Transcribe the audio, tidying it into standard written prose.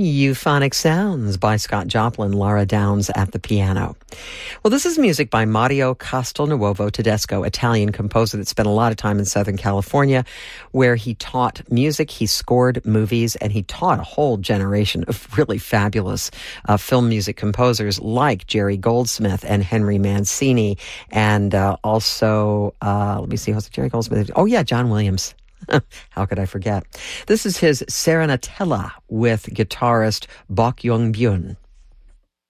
Euphonic Sounds by Scott Joplin, Laura Downs at the piano. Well, this is music by Mario Castelnuovo Tedesco, Italian composer that spent a lot of time in Southern California, where he taught music, he scored movies, and he taught a whole generation of really fabulous film music composers like Jerry Goldsmith and Henry Mancini, and also, let me see, who's Jerry Goldsmith? Oh, yeah, John Williams. How could I forget? This is his Serenatella with guitarist Bok Young-byun.